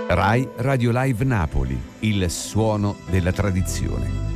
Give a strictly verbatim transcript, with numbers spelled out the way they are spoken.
Rai Radio Live Napoli, il suono della tradizione.